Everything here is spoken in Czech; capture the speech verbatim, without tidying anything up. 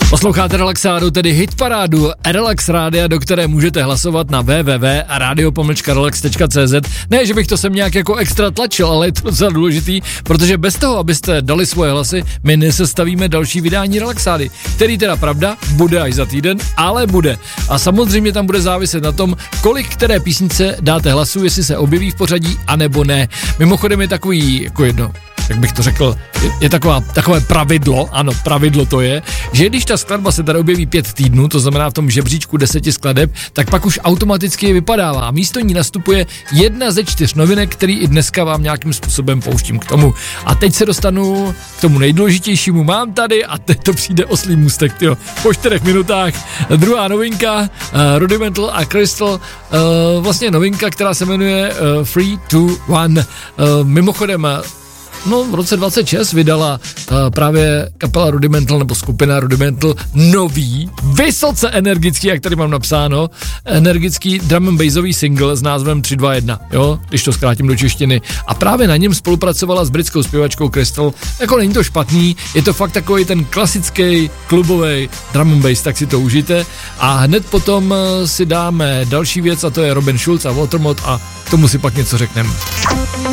Posloucháte Relaxádu, tedy hitparádu Relax Rádia, do které můžete hlasovat na w w w tečka radio pomlčka relax tečka c z. Ne, že bych to sem nějak jako extra tlačil, ale je to docela důležitý, protože bez toho, abyste dali svoje hlasy, my nesestavíme další vydání Relaxády, který teda pravda bude až za týden, ale bude. A samozřejmě tam bude záviset na tom, kolik které písnice dáte hlasu, jestli se objeví v pořadí, anebo ne. Mimochodem je takový, jako jedno, jak bych to řekl, je, je taková, takové pravidlo, ano, pravidlo to je, že když ta skladba se tady objeví pět týdnů, to znamená v tom žebříčku deseti skladeb, tak pak už automaticky je vypadává a místo ní nastupuje jedna ze čtyř novinek, který i dneska vám nějakým způsobem pouštím k tomu. A teď se dostanu k tomu nejdůležitějšímu, mám tady a teď to přijde oslý můstek, tyjo, po čtyřech minutách. Druhá novinka, uh, Rudimental a Crystal, uh, vlastně novinka, která se jmenuje uh, tři, dva, jedna. Uh, mimochodem, no v roce dvacet šest vydala uh, právě kapela Rudimental nebo skupina Rudimental nový, vysoce energický, jak tady mám napsáno, energický drum and bassový single s názvem tři dva jedna, jo, když to zkrátím do češtiny. A právě na něm spolupracovala s britskou zpěvačkou Crystal. Jako není to špatný, je to fakt takový ten klasický klubový drum and bass, tak si to užijte. A hned potom uh, si dáme další věc a to je Robin Schulz a Watermod a k tomu si pak něco řekneme.